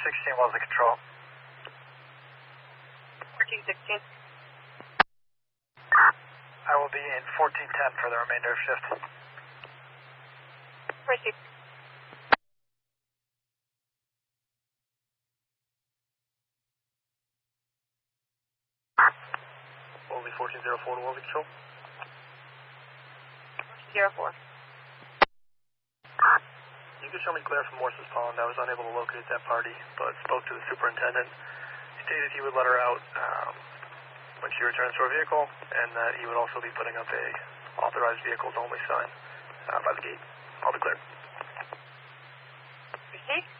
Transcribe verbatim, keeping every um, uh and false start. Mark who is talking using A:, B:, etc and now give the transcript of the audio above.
A: sixteen, Wellesley Control.
B: fourteen sixteen.
A: I will be in fourteen ten for the remainder of shift.
B: Received.
A: Wellesley fourteen zero four to Wellesley Control.
B: Zero four.
A: You can show me Claire from Morse's Pond. I was unable to locate that party, but spoke to the superintendent. He stated he would let her out um, when she returns to her vehicle, and that he would also be putting up a authorized vehicles only sign uh, by the gate. I'll be clear.
B: Received.